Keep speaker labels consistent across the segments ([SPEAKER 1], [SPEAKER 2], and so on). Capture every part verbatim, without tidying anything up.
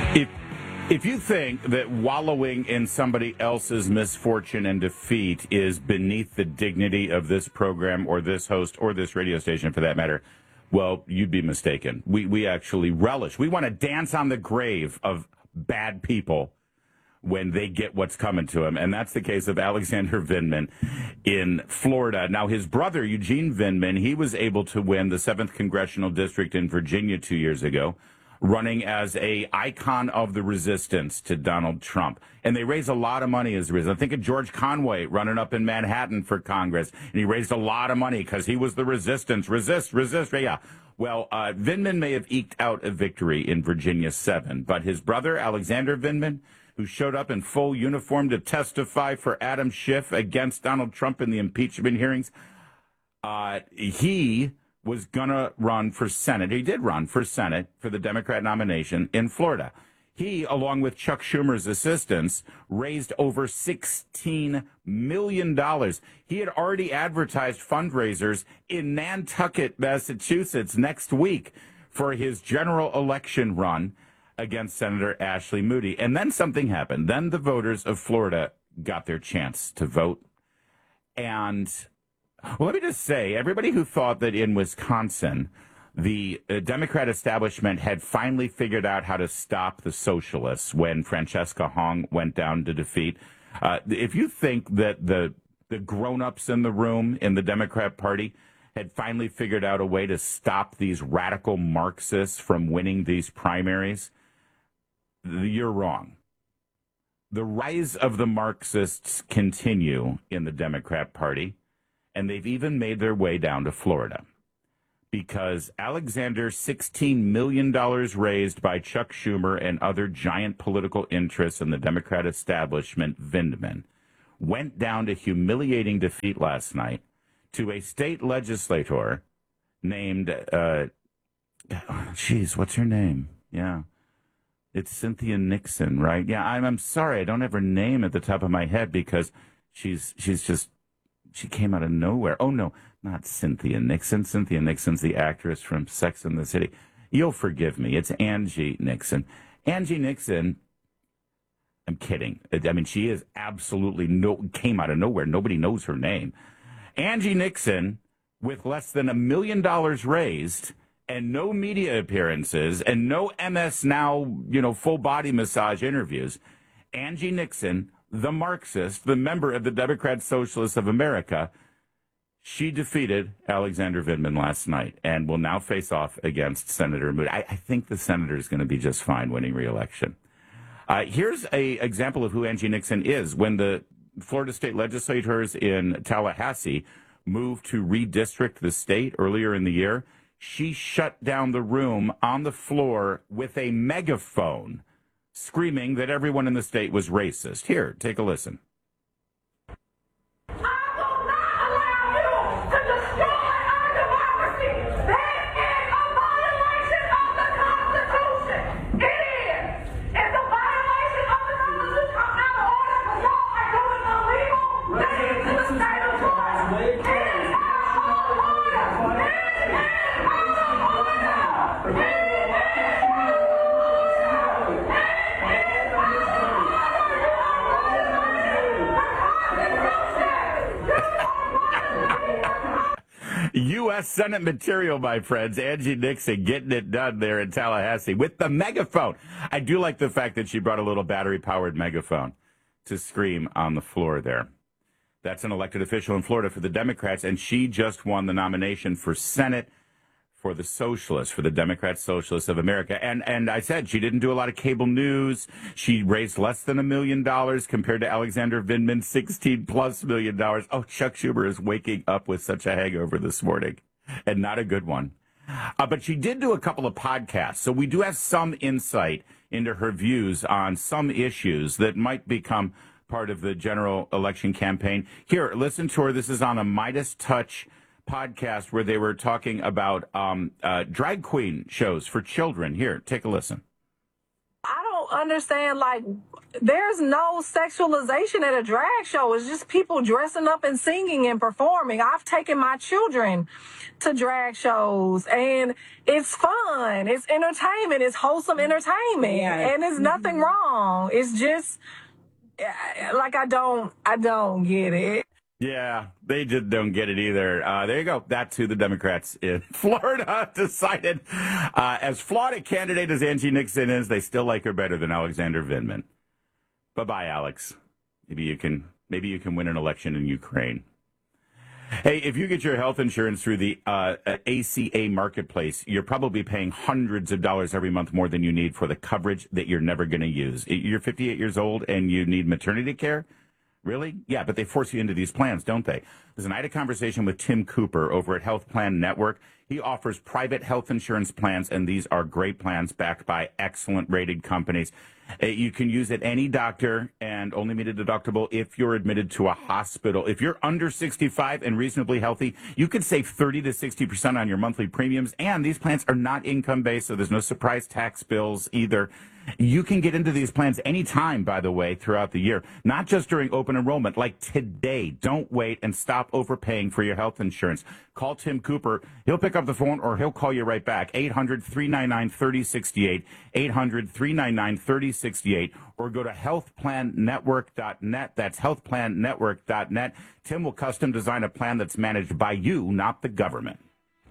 [SPEAKER 1] If if you think that wallowing in somebody else's misfortune and defeat is beneath the dignity of this program or this host or this radio station for that matter, well, you'd be mistaken. We we actually relish. We want to dance on the grave of bad people when they get what's coming to them. And that's the case of Alexander Vindman in Florida. Now, his brother, Eugene Vindman, he was able to win the seventh Congressional District in Virginia two years ago, running as a icon of the resistance to Donald Trump. And they raised a lot of money as a result. Think of George Conway running up in Manhattan for Congress. And he raised a lot of money because he was the resistance. Resist, resist, yeah. Well, uh, Vindman may have eked out a victory in Virginia seven, but his brother, Alexander Vindman, who showed up in full uniform to testify for Adam Schiff against Donald Trump in the impeachment hearings, uh, he was going to run for Senate. He did run for Senate for the Democrat nomination in Florida. He, along with Chuck Schumer's assistants, raised over sixteen million dollars. He had already advertised fundraisers in Nantucket, Massachusetts next week for his general election run against Senator Ashley Moody. And then something happened. Then the voters of Florida got their chance to vote. And well, let me just say, everybody who thought that in Wisconsin, the uh, Democrat establishment had finally figured out how to stop the socialists when Francesca Hong went down to defeat. Uh, if you think that the the grown-ups in the room in the Democrat Party had finally figured out a way to stop these radical Marxists from winning these primaries, you're wrong. The rise of the Marxists continue in the Democrat Party, and they've even made their way down to Florida because Alexander's sixteen million dollars raised by Chuck Schumer and other giant political interests in the Democrat establishment, Vindman, went down to humiliating defeat last night to a state legislator named, uh, geez, what's her name? Yeah. It's Cynthia Nixon, right? Yeah, I'm, I'm sorry. I don't have her name at the top of my head because she's she's just, she came out of nowhere. Oh, no, not Cynthia Nixon. Cynthia Nixon's the actress from Sex and the City. You'll forgive me. It's Angie Nixon. Angie Nixon, I'm kidding. I mean, she is absolutely, no came out of nowhere. Nobody knows her name. Angie Nixon, with less than a million dollars raised and no media appearances and no M S Now, you know, full body massage interviews, Angie Nixon, the Marxist, the member of the Democrat Socialists of America, she defeated Alexander Vindman last night and will now face off against Senator Moody. I, I think the senator is going to be just fine winning re-election. Uh, here's a example of who Angie Nixon is. When the Florida state legislators in Tallahassee moved to redistrict the state earlier in the year, she shut down the room on the floor with a megaphone, screaming that everyone in the state was racist. Here, take a listen. U S Senate material, my friends. Angie Nixon getting it done there in Tallahassee with the megaphone. I do like the fact that she brought a little battery-powered megaphone to scream on the floor there. That's an elected official in Florida for the Democrats, and she just won the nomination for Senate for the Socialists, for the Democrat Socialists of America. And and I said she didn't do a lot of cable news. She raised less than a million dollars compared to Alexander Vindman's sixteen plus million dollars. Oh, Chuck Schumer is waking up with such a hangover this morning, and not a good one. Uh, but she did do a couple of podcasts, so we do have some insight into her views on some issues that might become part of the general election campaign. Here, listen to her. This is on a Midas Touch podcast where they were talking about um, uh, drag queen shows for children. Here, take a listen.
[SPEAKER 2] I don't don't understand, like, there's no sexualization at a drag show. It's just people dressing up and singing and performing. I've taken my children to drag shows, and it's fun. It's entertainment. It's wholesome entertainment. Yeah. And it's nothing wrong. It's just, like, I don't, I don't get it.
[SPEAKER 1] Yeah, they just don't get it either. Uh, there you go. That's who the Democrats in Florida decided. Uh, as flawed a candidate as Angie Nixon is, they still like her better than Alexander Vindman. Bye-bye, Alex. Maybe you can maybe you can win an election in Ukraine. Hey, if you get your health insurance through the uh, A C A Marketplace, you're probably paying hundreds of dollars every month more than you need for the coverage that you're never going to use. You're fifty-eight years old and you need maternity care? Really? Yeah, but they force you into these plans, don't they? Listen, I had a conversation with Tim Cooper over at Health Plan Network. He offers private health insurance plans, and these are great plans backed by excellent rated companies. Uh, you can use it any doctor and only meet a deductible if you're admitted to a hospital. If you're under sixty-five and reasonably healthy, you could save thirty to sixty percent on your monthly premiums. And these plans are not income-based, so there's no surprise tax bills either. You can get into these plans anytime, by the way, throughout the year, not just during open enrollment, like today. Don't wait and stop overpaying for your health insurance. Call Tim Cooper. He'll pick up the phone or he'll call you right back. eight hundred, three nine nine, three oh six eight, eight hundred, three nine nine, three oh six eight, or go to health plan network dot net. That's health plan network dot net. Tim will custom design a plan that's managed by you, not the government.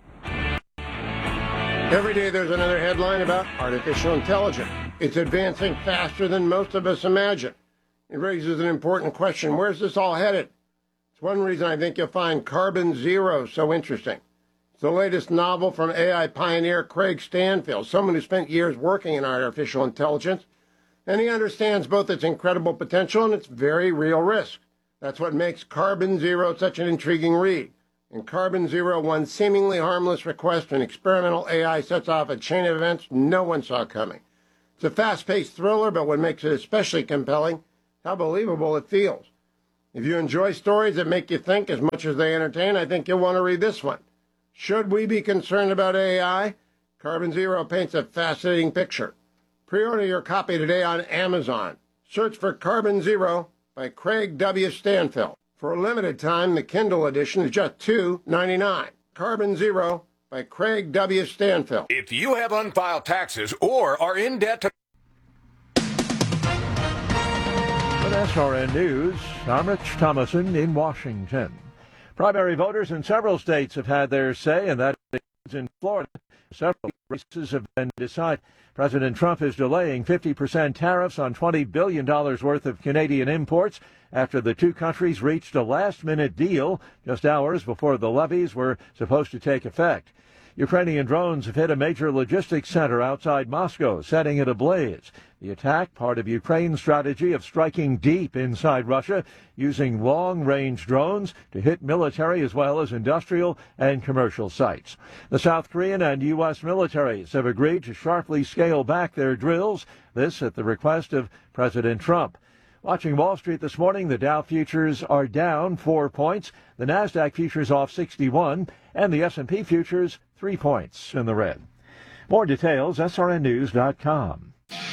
[SPEAKER 3] Every day there's another headline about artificial intelligence. It's advancing faster than most of us imagine. It raises an important question. Where's this all headed? It's one reason I think you'll find Carbon Zero so interesting. It's the latest novel from A I pioneer Craig Stanfield, someone who spent years working in artificial intelligence, and he understands both its incredible potential and its very real risk. That's what makes Carbon Zero such an intriguing read. In Carbon Zero, one seemingly harmless request and experimental A I sets off a chain of events no one saw coming. It's a fast-paced thriller, but what makes it especially compelling, how believable it feels. If you enjoy stories that make you think as much as they entertain, I think you'll want to read this one. Should we be concerned about A I? Carbon Zero paints a fascinating picture. Pre-order your copy today on Amazon. Search for Carbon Zero by Craig W. Stanfield. For a limited time, the Kindle edition is just two ninety-nine. Carbon Zero by Craig W. Stanfield.
[SPEAKER 4] If you have unfiled taxes or are in debt to...
[SPEAKER 5] With S R N News, I'm Rich Thomason in Washington. Primary voters in several states have had their say, and that is in Florida. Several races have been decided. President Trump is delaying fifty percent tariffs on twenty billion dollars worth of Canadian imports after the two countries reached a last-minute deal just hours before the levies were supposed to take effect. Ukrainian drones have hit a major logistics center outside Moscow, setting it ablaze. The attack, part of Ukraine's strategy of striking deep inside Russia, using long-range drones to hit military as well as industrial and commercial sites. The South Korean and U S militaries have agreed to sharply scale back their drills, this at the request of President Trump. Watching Wall Street this morning, the Dow futures are down four points, the NASDAQ futures off sixty-one, and the S and P futures three points in the red. More details, S R N news dot com.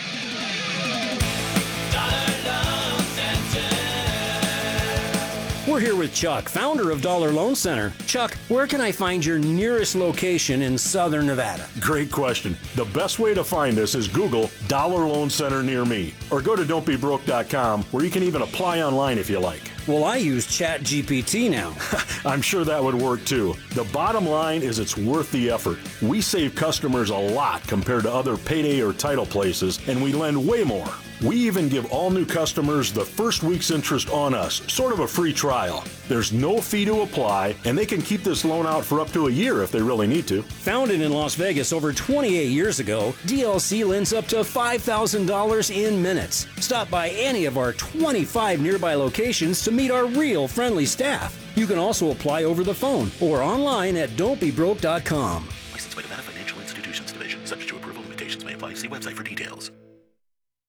[SPEAKER 6] We're here with Chuck, founder of Dollar Loan Center. Chuck, where can I find your nearest location in Southern Nevada?
[SPEAKER 7] Great question. The best way to find us is Google Dollar Loan Center near me, or go to don't be broke dot com, where you can even apply online if you like.
[SPEAKER 6] Well, I use Chat G P T now.
[SPEAKER 7] I'm sure that would work too. The bottom line is it's worth the effort. We save customers a lot compared to other payday or title places, and we lend way more. We even give all new customers the first week's interest on us, sort of a free trial. There's no fee to apply, and they can keep this loan out for up to a year if they really need to.
[SPEAKER 6] Founded in Las Vegas over twenty-eight years ago, D L C lends up to five thousand dollars in minutes. Stop by any of our twenty-five nearby locations to meet our real friendly staff. You can also apply over the phone or online at don't be broke dot com.
[SPEAKER 8] Licensed by Nevada Financial Institutions Division. Subject to approval, limitations may apply. See website for details.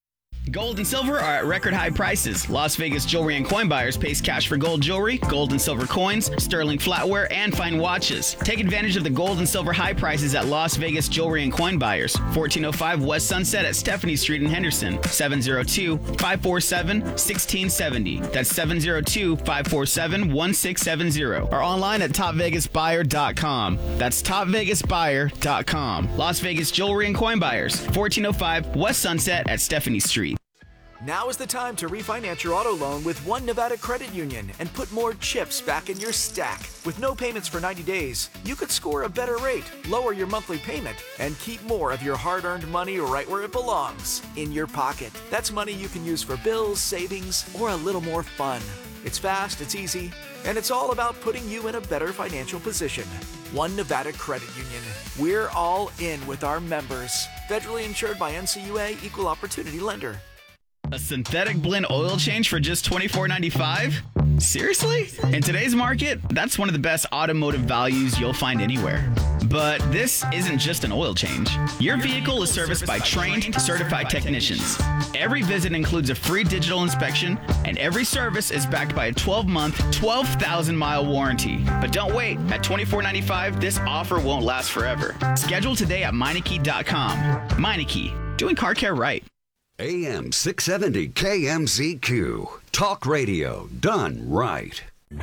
[SPEAKER 8] Gold and silver are at record high prices. Las Vegas jewelry and coin buyers pays cash for gold jewelry, gold and silver coins, sterling flatware, and fine watches. Take advantage of the gold and silver high prices at Las Vegas jewelry and coin buyers. fourteen oh five West Sunset at Stephanie Street in Henderson. seven oh two, five four seven, one six seven oh. That's seven oh two, five four seven, one six seven oh. Or online at top vegas buyer dot com. That's top vegas buyer dot com. Las Vegas jewelry and coin buyers. fourteen oh five West Sunset at Stephanie Street.
[SPEAKER 9] Now is the time to refinance your auto loan with One Nevada Credit Union and put more chips back in your stack. With no payments for ninety days, you could score a better rate, lower your monthly payment, and keep more of your hard-earned money right where it belongs, in your pocket. That's money you can use for bills, savings, or a little more fun. It's fast, it's easy, and it's all about putting you in a better financial position. One Nevada Credit Union. We're all in with our members. Federally insured by N C U A, Equal Opportunity Lender.
[SPEAKER 8] A synthetic blend oil change for just twenty-four ninety-five? Seriously? In today's market, that's one of the best automotive values you'll find anywhere. But this isn't just an oil change. Your vehicle is serviced by trained, certified technicians. Every visit includes a free digital inspection, and every service is backed by a twelve-month, twelve thousand mile warranty. But don't wait. At twenty-four ninety-five, this offer won't last forever. Schedule today at Meineke dot com. Meineke, doing car care right.
[SPEAKER 10] A M six seventy K M Z Q. Talk radio done right.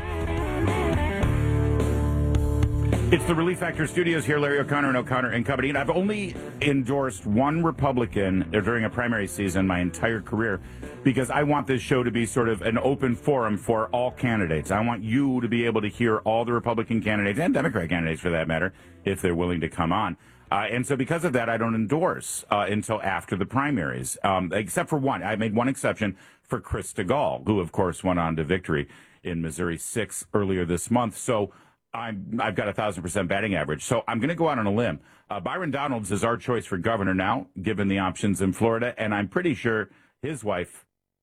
[SPEAKER 1] It's the Relief Factor Studios here, Larry O'Connor and O'Connor and Company. And I've only endorsed one Republican during a primary season my entire career because I want this show to be sort of an open forum for all candidates. I want you to be able to hear all the Republican candidates and Democrat candidates, for that matter, if they're willing to come on. Uh, and so because of that, I don't endorse uh, until after the primaries, um, except for one. I made one exception for Chris DeGaulle, who, of course, went on to victory in Missouri six earlier this month. So I'm, I've got a one thousand percent batting average. So I'm going to go out on a limb. Uh, Byron Donalds is our choice for governor now, given the options in Florida. And I'm pretty sure his wife,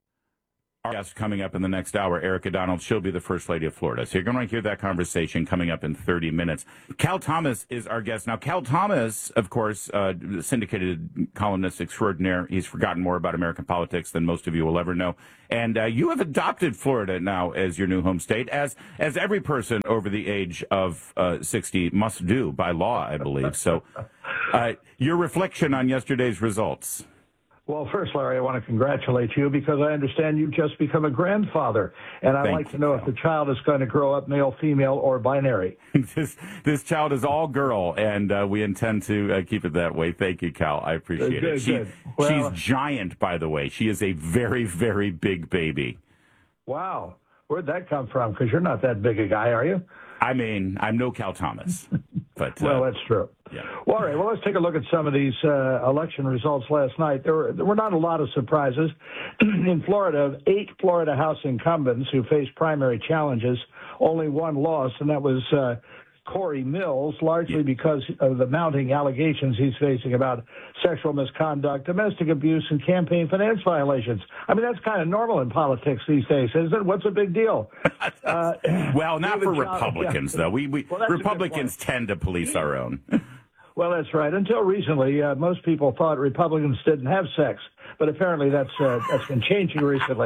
[SPEAKER 1] our guest coming up in the next hour, Erica Donald, she'll be the First Lady of Florida. So you're going to hear that conversation coming up in thirty minutes. Cal Thomas is our guest. Now, Cal Thomas, of course, uh, syndicated columnist extraordinaire. He's forgotten more about American politics than most of you will ever know. And uh, you have adopted Florida now as your new home state, as as every person over the age of uh, sixty must do by law, I believe. So uh, your reflection on yesterday's results.
[SPEAKER 5] Well, first, Larry, I want to congratulate you because I understand you've just become a grandfather, and I'd
[SPEAKER 1] Thank
[SPEAKER 5] like to
[SPEAKER 1] you,
[SPEAKER 5] know
[SPEAKER 1] Cal.
[SPEAKER 5] if the child is going to grow up male, female, or binary.
[SPEAKER 1] this this child is all girl, and uh, we intend to uh, keep it that way. Thank you, Cal. I appreciate
[SPEAKER 5] Good,
[SPEAKER 1] it. She,
[SPEAKER 5] good. Well,
[SPEAKER 1] she's giant, by the way. She is a very, very big baby.
[SPEAKER 5] Wow. Where'd that come from? Because you're not that big a guy, are you?
[SPEAKER 1] I mean, I'm no Cal Thomas, but uh,
[SPEAKER 5] Well, that's true.
[SPEAKER 1] yeah.
[SPEAKER 5] Well, all right. Well, let's take a look at some of these uh, election results last night. There were, there were not a lot of surprises. In Florida, eight Florida House incumbents who faced primary challenges, only one lost, and that was uh, Corey Mills, largely
[SPEAKER 1] Yeah.
[SPEAKER 5] because of the mounting allegations he's facing about sexual misconduct, domestic abuse, and campaign finance violations. I mean, that's kind of normal in politics these days, isn't it? What's a big deal? Uh,
[SPEAKER 1] Well, not
[SPEAKER 5] David
[SPEAKER 1] for
[SPEAKER 5] John-
[SPEAKER 1] Republicans,
[SPEAKER 5] yeah.
[SPEAKER 1] though. We, we
[SPEAKER 5] Well, that's a good
[SPEAKER 1] Republicans
[SPEAKER 5] point.
[SPEAKER 1] tend to police our own.
[SPEAKER 5] Well, that's right. Until recently, uh, most people thought Republicans didn't have sex, but apparently that's uh, that's been changing recently.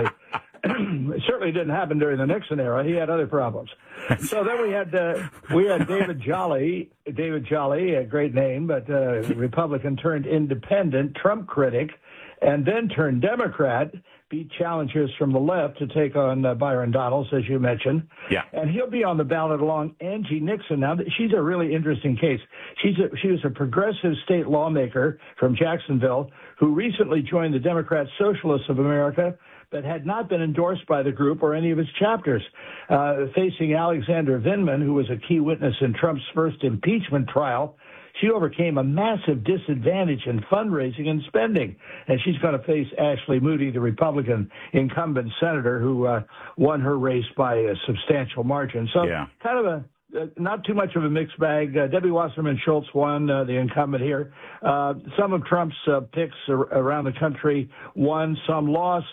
[SPEAKER 5] It certainly didn't happen during the Nixon era. He had other problems. So then we had uh, we had David Jolly, David Jolly, a great name, but uh, Republican turned independent, Trump critic, and then turned Democrat. Beat challengers from the left to take on uh, Byron Donalds, as you mentioned.
[SPEAKER 1] Yeah.
[SPEAKER 5] And he'll be on the ballot along Angie Nixon. Now, she's a really interesting case. She's a, she was a progressive state lawmaker from Jacksonville who recently joined the Democrat Socialists of America, but had not been endorsed by the group or any of its chapters. Uh, facing Alexander Vindman, who was a key witness in Trump's first impeachment trial, she overcame a massive disadvantage in fundraising and spending, and she's going to face Ashley Moody, the Republican incumbent senator who uh, won her race by a substantial margin. So
[SPEAKER 1] Yeah.
[SPEAKER 5] kind of a uh, not too much of a mixed bag. Uh, Debbie Wasserman Schultz won, uh, the incumbent here. Uh, some of Trump's uh, picks ar- around the country won, some lost.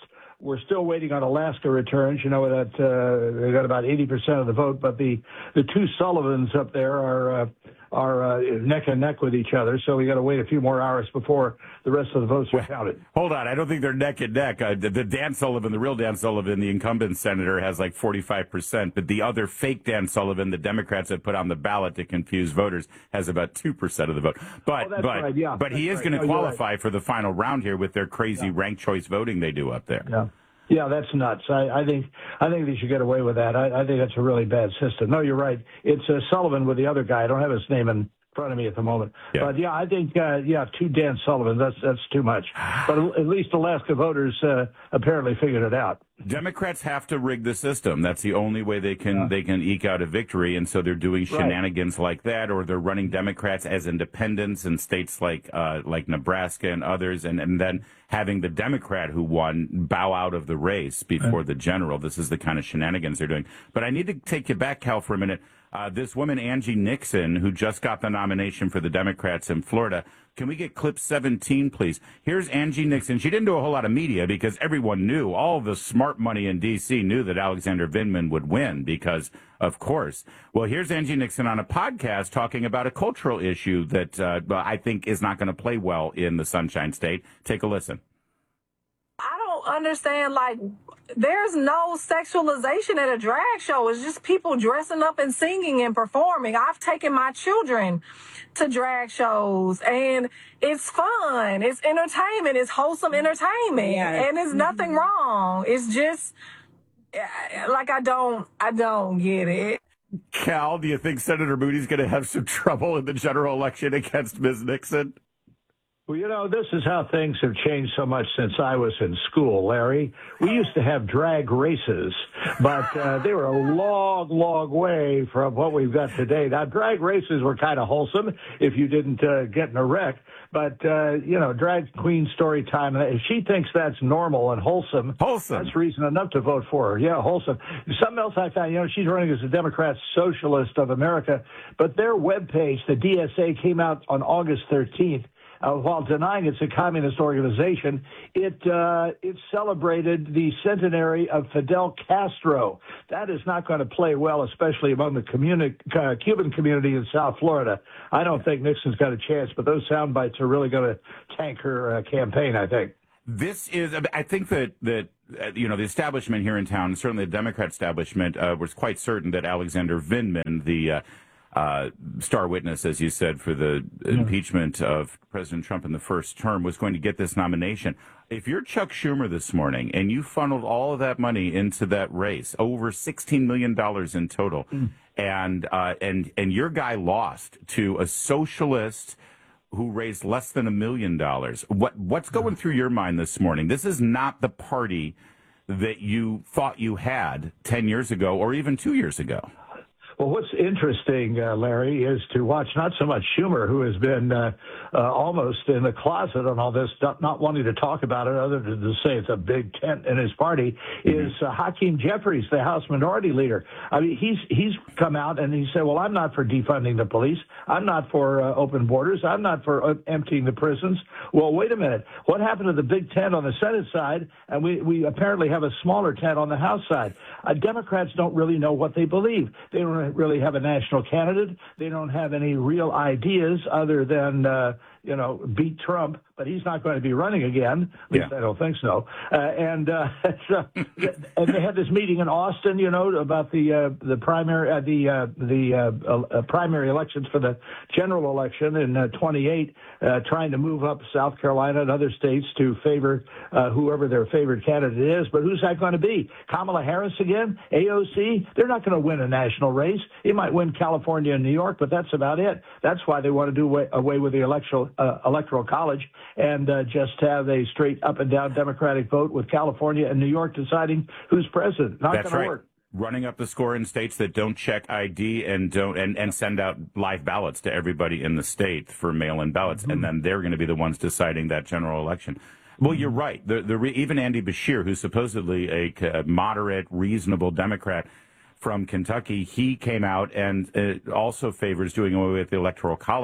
[SPEAKER 11] We're still waiting on Alaska returns. You know that uh, they got about eighty percent of the vote, but the the two Sullivans up there are uh, are uh, neck and neck with each other. So we got to wait a few more hours before the rest of the votes are counted.
[SPEAKER 1] Hold on, I don't think they're neck and neck. Uh, the, the Dan Sullivan, the real Dan Sullivan, the incumbent senator, has like forty-five percent, but the other fake Dan Sullivan, the Democrats have put on the ballot to confuse voters, has about two percent of the vote. But
[SPEAKER 11] oh, that's
[SPEAKER 1] but
[SPEAKER 11] right, yeah,
[SPEAKER 1] but he is
[SPEAKER 11] right.
[SPEAKER 1] going to
[SPEAKER 11] no,
[SPEAKER 1] qualify
[SPEAKER 11] right.
[SPEAKER 1] for the final round here with their crazy
[SPEAKER 11] yeah.
[SPEAKER 1] ranked choice voting they do up there.
[SPEAKER 11] Yeah. Yeah, that's nuts. I, I think I think they should get away with that. I, I think that's a really bad system. No, you're right. It's uh, Sullivan with the other guy. I don't have his name in front of me at the moment. Yeah. But yeah, I think uh, yeah, two Dan Sullivan. That's that's too much. But at least Alaska voters uh, apparently figured it out.
[SPEAKER 1] Democrats have to rig the system. That's the only way they can yeah. they can eke out a victory, and so they're doing shenanigans right. like that, or they're running Democrats as independents in states like uh, like Nebraska and others, and, and then having the Democrat who won bow out of the race before right. the general. This is the kind of shenanigans they're doing. But I need to take you back, Cal, for a minute. Uh, this woman, Angie Nixon, who just got the nomination for the Democrats in Florida. Can we get clip seventeen, please? Here's Angie Nixon. She didn't do a whole lot of media because everyone knew, all the smart money in D C knew that Alexander Vindman would win because, of course. Well, here's Angie Nixon on a podcast talking about a cultural issue that uh, I think is not going to play well in the Sunshine State. Take a listen.
[SPEAKER 2] I don't understand, like, there's no sexualization at a drag show. It's just people dressing up and singing and performing. I've taken my children to drag shows, and it's fun. It's entertainment. It's wholesome entertainment, yeah. and there's nothing wrong. It's just, like, I don't, I don't get it.
[SPEAKER 1] Cal, do you think Senator Moody's going to have some trouble in the general election against Miz Nixon?
[SPEAKER 11] Well, you know, this is how things have changed so much since I was in school, Larry. We used to have drag races, but uh, they were a long, long way from what we've got today. Now, drag races were kind of wholesome if you didn't uh, get in a wreck. But, uh, you know, drag queen story time, if she thinks that's normal and wholesome,
[SPEAKER 1] wholesome.
[SPEAKER 11] that's reason enough to vote for her. Yeah, wholesome. Something else I found, you know, she's running as a Democrat Socialist of America, but their webpage, the D S A, came out on August thirteenth. Uh, while denying it's a communist organization, it uh, it celebrated the centenary of Fidel Castro. That is not going to play well, especially among the communi- uh, Cuban community in South Florida. I don't think Nixon's got a chance, but those sound bites are really going to tank her uh, campaign, I think.
[SPEAKER 1] This is, I think that, that uh, you know, the establishment here in town, certainly the Democrat establishment, uh, was quite certain that Alexander Vindman, the uh, Uh, star witness, as you said, for the yeah. impeachment of President Trump in the first term, was going to get this nomination. If you're Chuck Schumer this morning and you funneled all of that money into that race, over sixteen million dollars in total, mm. and uh, and and your guy lost to a socialist who raised less than a million dollars, what what's going through your mind this morning? This is not the party that you thought you had ten years ago or even two years ago.
[SPEAKER 11] Well, what's interesting, uh, Larry, is to watch not so much Schumer, who has been uh, uh, almost in the closet on all this, not, not wanting to talk about it other than to say it's a big tent in his party, mm-hmm. is uh, Hakeem Jeffries, the House Minority Leader. I mean, he's he's come out and he said, well, I'm not for defunding the police. I'm not for uh, open borders. I'm not for uh, emptying the prisons. Well, wait a minute. What happened to the big tent on the Senate side? And we, we apparently have a smaller tent on the House side. Uh, Democrats don't really know what they believe. They don't really have a national candidate. They don't have any real ideas other than, uh, you know, beat Trump, but he's not going to be running again. At least yeah. I don't think so. Uh, and uh, so, and they had this meeting in Austin, you know, about the uh, the primary uh, the uh, the uh, uh, primary elections for the general election in uh, twenty-eight, uh, trying to move up South Carolina and other states to favor uh, whoever their favorite candidate is. But who's that going to be? Kamala Harris again? A O C? They're not going to win a national race. They might win California and New York, but that's about it. That's why they want to do away, away with the electoral uh, electoral college and uh, just have a straight up and down Democratic vote with California and New York deciding who's president. Not going
[SPEAKER 1] right.
[SPEAKER 11] to work.
[SPEAKER 1] Running up the score in states that don't check I D and don't and, and send out live ballots to everybody in the state for mail-in ballots, mm-hmm. and then they're going to be the ones deciding that general election. Well, you're right. The, the even Andy Beshear, who's supposedly a, a moderate, reasonable Democrat from Kentucky, he came out and uh, also favors doing away with the Electoral College.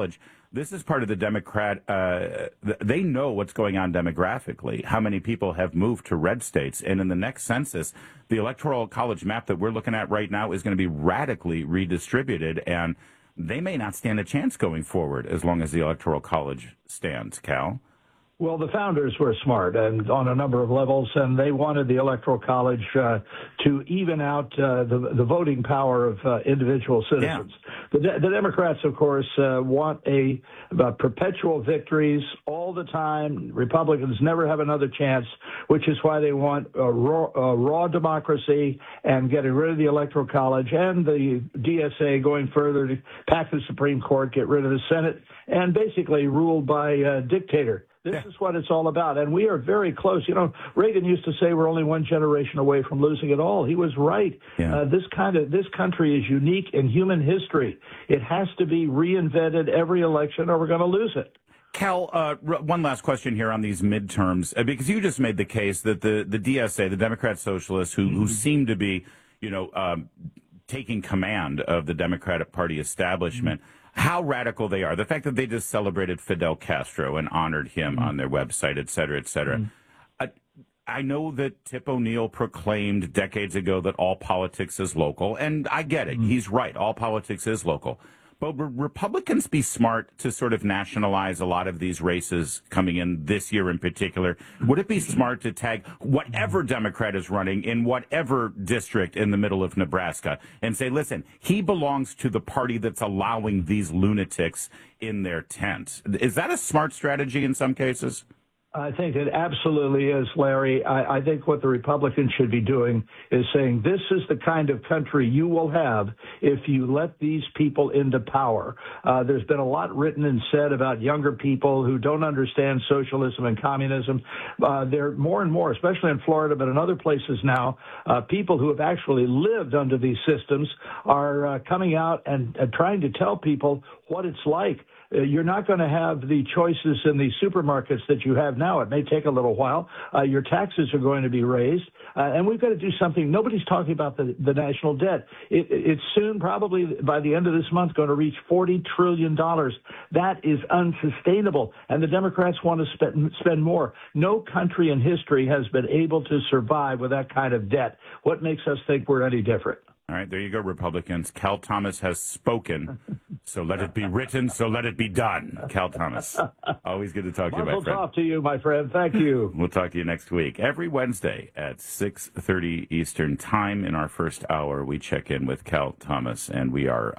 [SPEAKER 1] This is part of the Democrat. Uh, they know what's going on demographically, how many people have moved to red states. And in the next census, the electoral college map that we're looking at right now is going to be radically redistributed. And they may not stand a chance going forward as long as the electoral college stands, Cal.
[SPEAKER 11] Well, the founders were smart and on a number of levels, and they wanted the Electoral College uh, to even out uh, the, the voting power of uh, individual citizens. Yeah. The, the Democrats, of course, uh, want a, a perpetual victories all the time. Republicans never have another chance, which is why they want a raw, a raw democracy and getting rid of the Electoral College and the D S A going further to pack the Supreme Court, get rid of the Senate, and basically ruled by a dictator. This is what it's all about. And we are very close. You know, Reagan used to say we're only one generation away from losing it all. He was right. Yeah. Uh, this kind of this country is unique in human history. It has to be reinvented every election or we're going to lose it.
[SPEAKER 1] Cal, uh, one last question here on these midterms, uh, because you just made the case that the, the D S A, the Democrat Socialists, who, mm-hmm. who seem to be, you know, um, taking command of the Democratic Party establishment, mm-hmm. how radical they are. The fact that they just celebrated Fidel Castro and honored him mm-hmm. on their website, et cetera, et cetera. Mm-hmm. I, I know that Tip O'Neill proclaimed decades ago that all politics is local, and I get it. Mm-hmm. He's right. All politics is local. But would Republicans be smart to sort of nationalize a lot of these races coming in this year in particular? Would it be smart to tag whatever Democrat is running in whatever district in the middle of Nebraska and say, listen, he belongs to the party that's allowing these lunatics in their tent? Is that a smart strategy in some cases?
[SPEAKER 11] I think it absolutely is, Larry. I, I think what the Republicans should be doing is saying this is the kind of country you will have if you let these people into power. Uh, there's been a lot written and said about younger people who don't understand socialism and communism. Uh, there more and more, especially in Florida, but in other places now, uh, people who have actually lived under these systems are uh, coming out and uh, trying to tell people what it's like. Uh, you're not going to have the choices in the supermarkets that you have now. It may take a little while. Uh, your taxes are going to be raised, uh, and we've got to do something. Nobody's talking about the, the national debt. It, it's soon, probably by the end of this month, going to reach forty trillion dollars. That is unsustainable, and the Democrats want to spend, spend more. No country in history has been able to survive with that kind of debt. What makes us think we're any different?
[SPEAKER 1] All right, there you go, Republicans. Cal Thomas has spoken, so let it be written, so let it be done. Cal Thomas, always good to talk to you, my friend.
[SPEAKER 11] We'll talk to you, my friend. Thank you.
[SPEAKER 1] We'll talk to you next week. Every Wednesday at six thirty Eastern Time in our first hour, we check in with Cal Thomas, and we are